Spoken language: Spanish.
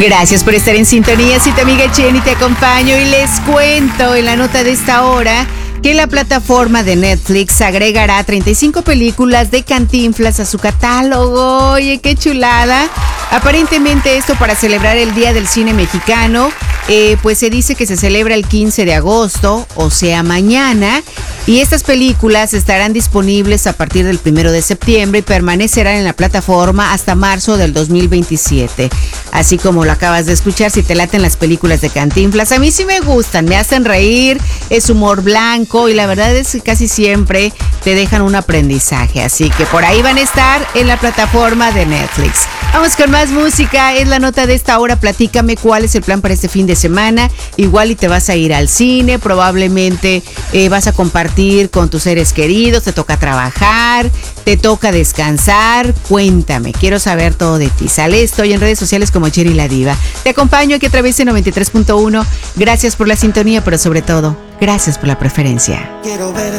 Gracias por estar en sintonía. Soy tu amiga Jenny, te acompaño y les cuento en la nota de esta hora que la plataforma de Netflix agregará 35 películas de Cantinflas a su catálogo. Oye, qué chulada. Aparentemente esto para celebrar el Día del Cine Mexicano. Pues se dice que se celebra el 15 de agosto, o sea, mañana. Y estas películas estarán disponibles a partir del 1 de septiembre y permanecerán en la plataforma hasta marzo del 2027. Así como lo acabas de escuchar, si te laten las películas de Cantinflas, a mí sí me gustan, me hacen reír, es humor blanco y la verdad es que casi siempre te dejan un aprendizaje. Así que por ahí van a estar en la plataforma de Netflix. Vamos con más música, es la nota de esta hora. Platícame cuál es el plan para este fin de semana. Igual y te vas a ir al cine, probablemente vas a compartir con tus seres queridos, te toca trabajar, te toca descansar. Cuéntame, quiero saber todo de ti. Sale, estoy en redes sociales como Jerry la Diva. Te acompaño aquí a través de 93.1. Gracias por la sintonía, pero sobre todo, gracias por la preferencia. Quiero ver